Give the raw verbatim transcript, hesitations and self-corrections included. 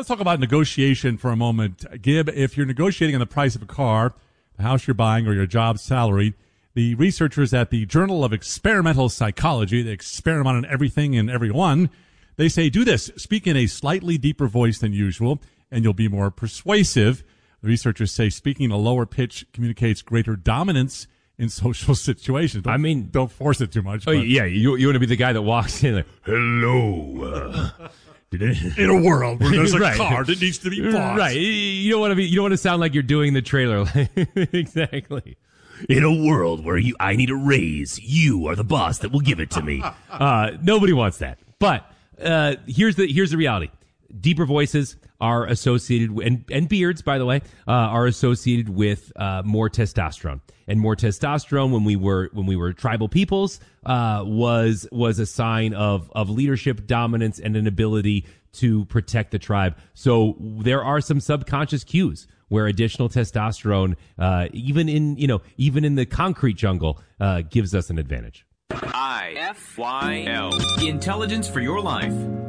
talk about negotiation for a moment. Gib, if you're negotiating on the price of a car, the house you're buying, or your job salary, the researchers at the Journal of Experimental Psychology, they experiment on everything and everyone, they say do this. Speak in a slightly deeper voice than usual, and you'll be more persuasive. The researchers say speaking in a lower pitch communicates greater dominance in social situations. Don't, I mean, don't force it too much. Oh, yeah, you you want to be the guy that walks in like, hello. Uh, in a world where there's a right. car that needs to be bought. Right. You don't want to be. You don't want to sound like you're doing the trailer. Exactly. In a world where you, I need a raise, you are the boss that will give it to me. Uh, nobody wants that. But uh, here's the here's the reality. Deeper voices are associated with, and, and beards, by the way, uh, are associated with uh, more testosterone. And more testosterone when we were when we were tribal peoples uh, was was a sign of of leadership, dominance, and an ability to protect the tribe. So there are some subconscious cues where additional testosterone, uh, even in you know even in the concrete jungle, uh, gives us an advantage. I F Y L. Intelligence for your life.